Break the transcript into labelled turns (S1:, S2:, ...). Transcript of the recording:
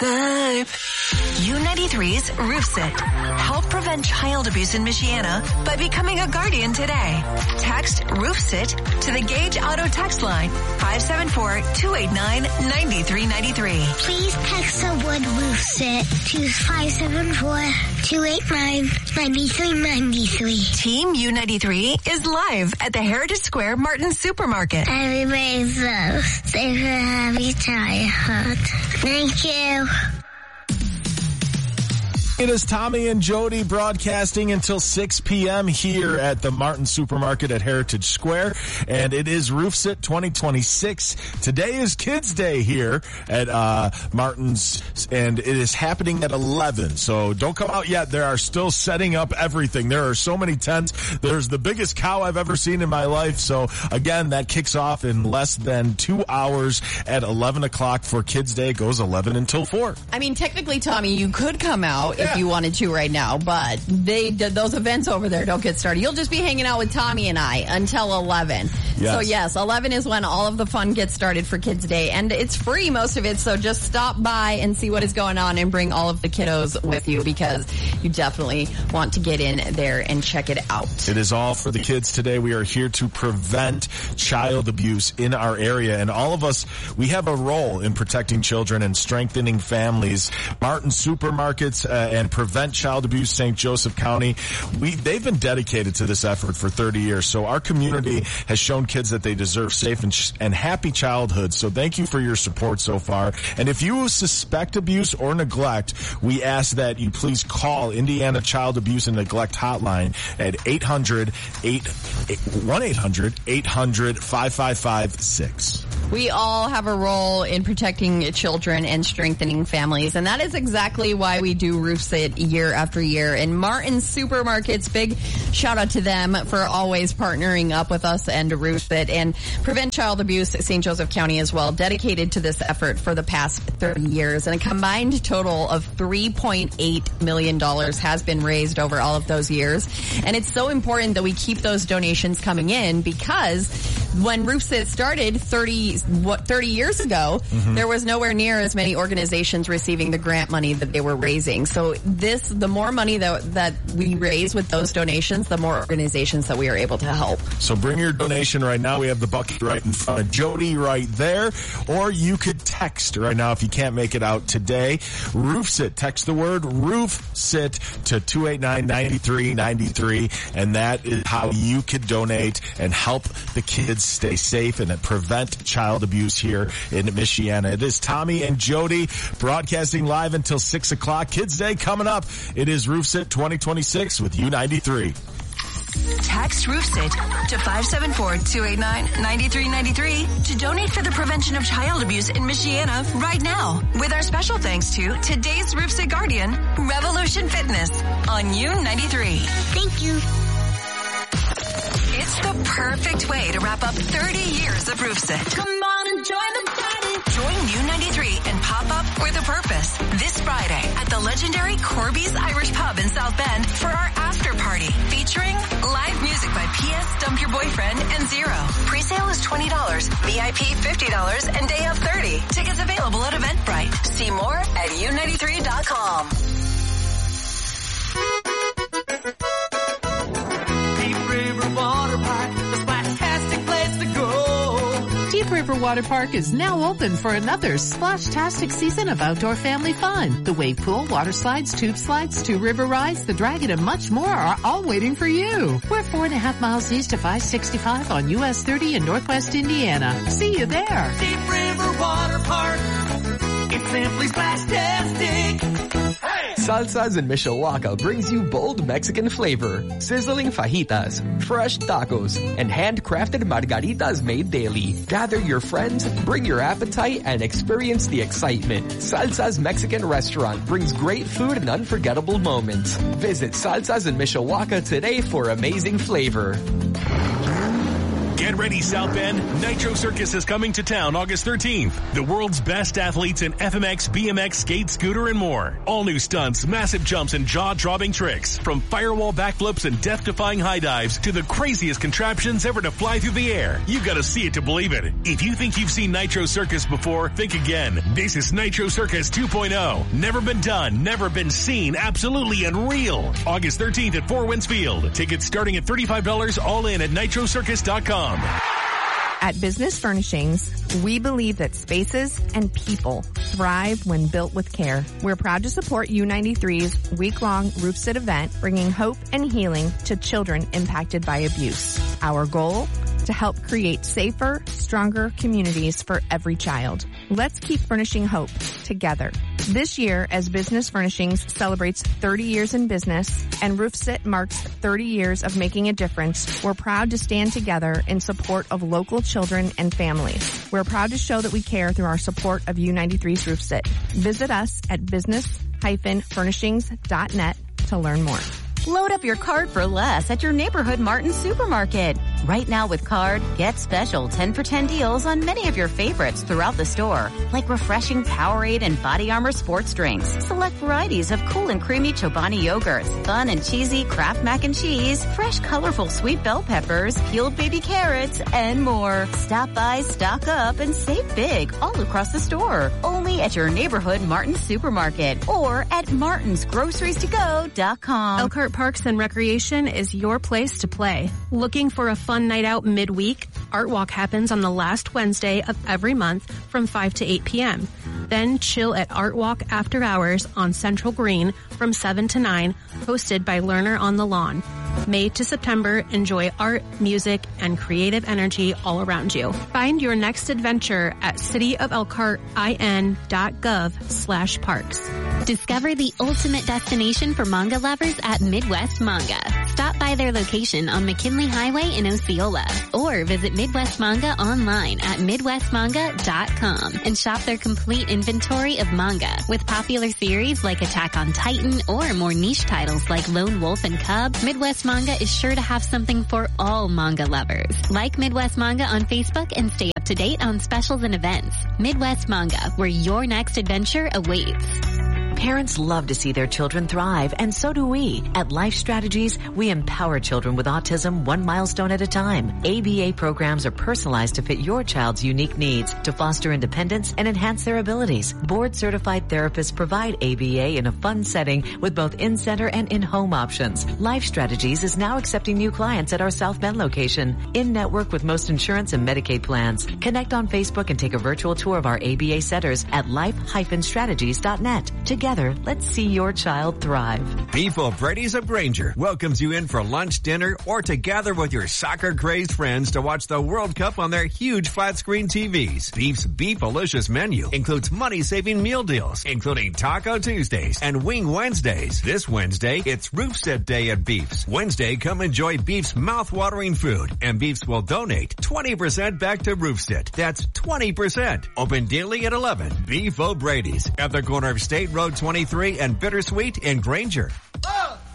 S1: Live. U93's Roof Sit. Help prevent child abuse in Michiana by becoming a guardian today. Text Roof Sit to the Gage Auto text line 574-289-9393.
S2: Please text the word Roof Sit to 574-289-9393.
S1: Team U93 is live at the Heritage Square Martin Supermarket.
S2: Everybody's safe and happy childhood. Thank you.
S3: It is Tommy and Jody broadcasting until 6 p.m. here at the Martin Supermarket at Heritage Square. And it is Roof Sit 2026. Today is Kids Day here at Martin's, and it is happening at 11. So don't come out yet. They are still setting up everything. There are so many tents. There's the biggest cow I've ever seen in my life. So again, that kicks off in less than 2 hours at 11 o'clock for Kids Day. It goes 11 until 4.
S4: I mean, technically, Tommy, you could come out if you wanted to right now, but those events over there don't get started. You'll just be hanging out with Tommy and I until 11.
S3: Yes.
S4: So yes, 11 is when all of the fun gets started for Kids Day, and it's free, most of it, so just stop by and see what is going on and bring all of the kiddos with you, because you definitely want to get in there and check it out.
S3: It is all for the kids today. We are here to prevent child abuse in our area, and all of us, we have a role in protecting children and strengthening families. Martin Supermarkets and Prevent Child Abuse St. Joseph County, they've been dedicated to this effort for 30 years. So our community has shown kids that they deserve safe and happy childhood. So thank you for your support so far. And if you suspect abuse or neglect, we ask that you please call Indiana Child Abuse and Neglect Hotline at 1-800-800-5556.
S4: We all have a role in protecting children and strengthening families, and that is exactly why we do Roof Sit year after year. And Martin Supermarkets, big shout out to them for always partnering up with us and Roof Sit, and Prevent Child Abuse St. Joseph County as well, dedicated to this effort for the past 30 years. And a combined total of $3.8 million has been raised over all of those years. And it's so important that we keep those donations coming in, because when Roof Sit started 30 years ago, there was nowhere near as many organizations receiving the grant money that they were raising. So the more money that we raise with those donations, the more organizations that we are able to help.
S3: So bring your donation right now. We have the bucket right in front of Jody right there. Or you could text right now if you can't make it out today. Roof Sit. Text the word Roof Sit to 289-9393. And that is how you could donate and help the kids stay safe and prevent child abuse here in Michiana. It is Tommy and Jody broadcasting live until 6 o'clock. Kids Day coming up. It is Roof Sit 2026 with U93.
S1: Text Roof Sit to 574-289-9393 to donate for the prevention of child abuse in Michiana right now. With our special thanks to today's Roof Sit guardian, Revolution Fitness, on U93.
S2: Thank you.
S1: It's the perfect way to wrap up 30 years of Roof Sit.
S2: Come on and join the party.
S1: Join U93 and pop up with a purpose this Friday at the legendary Corby's Irish Pub in South Bend for our after party featuring live music by P.S. Dump Your Boyfriend and Zero. Presale is $20, VIP $50, and day of $30. Tickets available at Eventbrite. See more at U93.com.
S5: Deep River Water Park is now open for another splash-tastic season of outdoor family fun. The wave pool, water slides, tube slides, 2 river rides, the dragon, and much more are all waiting for you. We're 4.5 miles east of I-65 on US 30 in Northwest Indiana. See you there.
S6: Deep River Water Park. It's simply splash-tastic. Hey!
S7: Salsas in Mishawaka brings you bold Mexican flavor, sizzling fajitas, fresh tacos, and handcrafted margaritas made daily. Gather your friends, bring your appetite, and experience the excitement. Salsa's Mexican restaurant brings great food and unforgettable moments. Visit Salsas in Mishawaka today for amazing flavor.
S8: Get ready, South Bend. Nitro Circus is coming to town August 13th. The world's best athletes in FMX, BMX, skate, scooter, and more. All new stunts, massive jumps, and jaw-dropping tricks. From firewall backflips and death-defying high dives to the craziest contraptions ever to fly through the air. You gotta see it to believe it. If you think you've seen Nitro Circus before, think again. This is Nitro Circus 2.0. Never been done, never been seen, absolutely unreal. August 13th at Four Winds Field. Tickets starting at $35 all in at nitrocircus.com.
S9: At Business Furnishings, we believe that spaces and people thrive when built with care. We're proud to support U93's week-long Roof Sit event, bringing hope and healing to children impacted by abuse. Our goal? To help create safer, stronger communities for every child. Let's keep furnishing hope together. This year, as Business Furnishings celebrates 30 years in business and Roof Sit marks 30 years of making a difference, we're proud to stand together in support of local children and families. We're proud to show that we care through our support of U93's Roof Sit. Visit us at business-furnishings.net to learn more.
S10: Load up your card for less at your neighborhood Martin Supermarket. Right now with card, get special 10 for 10 deals on many of your favorites throughout the store, like refreshing Powerade and Body Armor sports drinks, select varieties of cool and creamy Chobani yogurts, fun and cheesy Kraft mac and cheese, fresh colorful sweet bell peppers, peeled baby carrots, and more. Stop by, stock up, and save big all across the store. Only at your neighborhood Martin Supermarket or at martinsgroceries2go.com.
S11: Elkhart Parks and Recreation is your place to play. Looking for a fun night out midweek? Art Walk happens on the last Wednesday of every month from 5 to 8 p.m. Then chill at Art Walk After Hours on Central Green from 7 to 9, hosted by Learner on the Lawn. May to September, enjoy art, music, and creative energy all around you. Find your next adventure at cityofelkhartin.gov/parks.
S12: Discover the ultimate destination for manga lovers at Midwest Manga. Stop by their location on McKinley Highway in Osceola or visit Midwest Manga online at midwestmanga.com and shop their complete inventory of manga with popular series like Attack on Titan or more niche titles like Lone Wolf and Cub. Midwest Manga is sure to have something for all manga lovers. Like Midwest Manga on Facebook and stay up to date on specials and events. Midwest Manga, where your next adventure awaits.
S13: Parents love to see their children thrive, and so do we. At Life Strategies, we empower children with autism one milestone at a time. ABA programs are personalized to fit your child's unique needs to foster independence and enhance their abilities. Board-certified therapists provide ABA in a fun setting with both in-center and in-home options. Life Strategies is now accepting new clients at our South Bend location, in-network with most insurance and Medicaid plans. Connect on Facebook and take a virtual tour of our ABA centers at life-strategies.net. Together, let's see your child thrive.
S14: Beef O'Brady's of Granger welcomes you in for lunch, dinner, or to gather with your soccer-crazed friends to watch the World Cup on their huge flat-screen TVs. Beef's Beefalicious menu includes money-saving meal deals, including Taco Tuesdays and Wing Wednesdays. This Wednesday, it's Roof Set Day at Beef's. Wednesday, come enjoy Beef's mouth-watering food, and Beef's will donate 20% back to Roof Set. That's 20%. Open daily at 11. Beef O'Brady's at the corner of State Road 23 and Bittersweet in Granger.